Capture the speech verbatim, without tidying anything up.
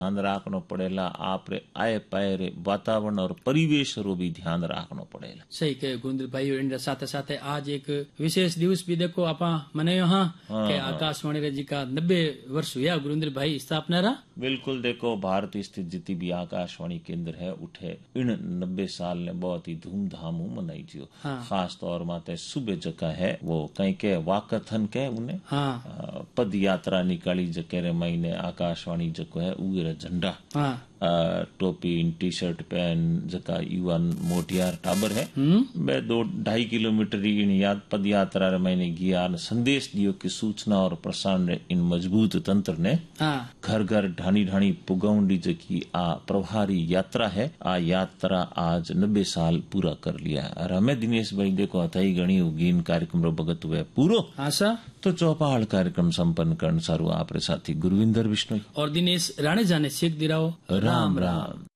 ध्यान राखनो पड़ेला। आपरे आए पाए रे वातावरण और परिवेश रो भी ध्यान राखनो पड़ेला। सही कहे गुरुंदर भाई। इन साथे साथे आज एक विशेष दिवस भी देखो आपा मनायो हाँ के आकाशवाणी रे जी का नब्बे वर्ष हुआ गुरुंदर भाई स्थापना रा। बिल्कुल देखो भारत स्थित जितनी भी आकाशवाणी केंद्र है उठे इन नब्बे साल ने बहुत ही धूमधाम मनाई जियो। हाँ। खास तौर माते सुबह जगह है वो कहीं के वाकथन के उन्हें हाँ। पद यात्रा निकाली जके रे महीने आकाशवाणी जको है उगे झंडा हाँ। टोपी टी शर्ट पहन जका युवा मोटियार टाबर है बे दो ढाई किलोमीटर इन याद पद यात्रा रे मैंने गया संदेश दियो कि सूचना और प्रसारण रे इन मजबूत तंत्र ने घर घर ढाणी ढाणी पुगौंडी जकी आ प्रभारी यात्रा है। आ यात्रा आज नब्बे साल पूरा कर लिया है और हमें दिनेश भाई देखो अथाई गणी उगीन कार्यक्रम रो भगत हुए पूरो आशा तो चौपाल कार्यक्रम संपन्न करण सारू आपरे साथी गुरुविंदर विष्णु और दिनेश राणे जाने शेख दिराओ। राम राम।